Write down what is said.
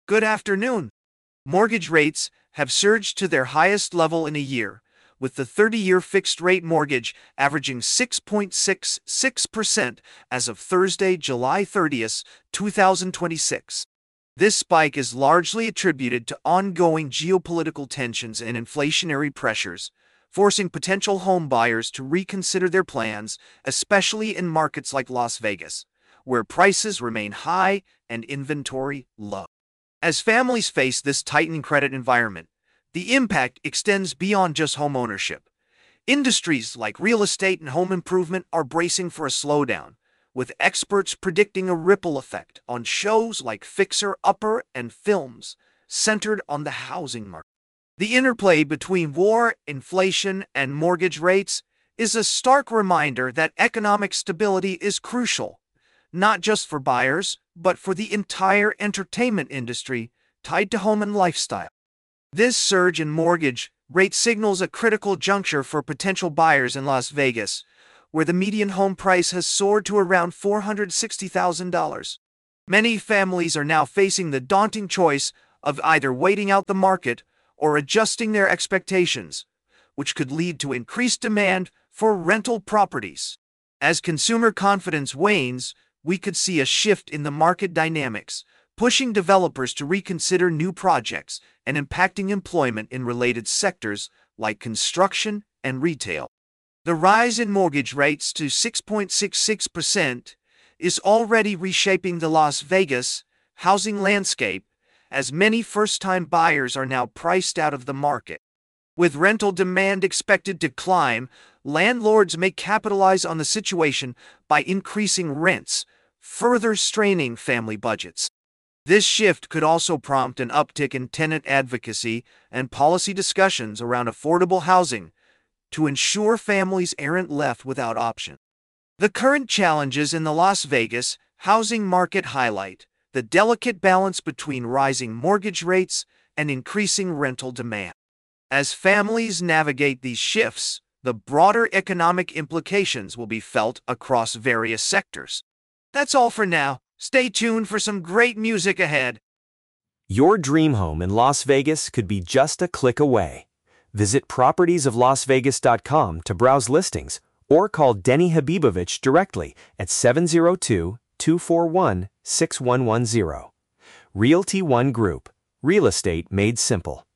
Good afternoon. Mortgage rates have surged to their highest level in a year, with the 30-year fixed-rate mortgage averaging 6.66% as of Thursday, July 30th, 2026. This spike is largely attributed to ongoing geopolitical tensions and inflationary pressures, forcing potential home buyers to reconsider their plans, especially in markets like Las Vegas, where prices remain high and inventory low. As families face this tightening credit environment, the impact extends beyond just home ownership. Industries like real estate and home improvement are bracing for a slowdown, with experts predicting a ripple effect on shows like Fixer Upper and films centered on the housing market. The interplay between war, inflation, and mortgage rates is a stark reminder that economic stability is crucial, not just for buyers, but for the entire entertainment industry tied to home and lifestyle. This surge in mortgage rate signals a critical juncture for potential buyers in Las Vegas, where the median home price has soared to around $460,000. Many families are now facing the daunting choice of either waiting out the market or adjusting their expectations, which could lead to increased demand for rental properties. As consumer confidence wanes, we could see a shift in the market dynamics, pushing developers to reconsider new projects and impacting employment in related sectors like construction and retail. The rise in mortgage rates to 6.66% is already reshaping the Las Vegas housing landscape, as many first-time buyers are now priced out of the market. With rental demand expected to climb, landlords may capitalize on the situation by increasing rents, further straining family budgets. This shift could also prompt an uptick in tenant advocacy and policy discussions around affordable housing to ensure families aren't left without options. The current challenges in the Las Vegas housing market highlight the delicate balance between rising mortgage rates and increasing rental demand. As families navigate these shifts, the broader economic implications will be felt across various sectors. That's all for now. Stay tuned for some great music ahead. Your dream home in Las Vegas could be just a click away. Visit propertiesoflasvegas.com to browse listings or call Denny Habibovich directly at 702-241-6110. Realty One Group. Real estate made simple.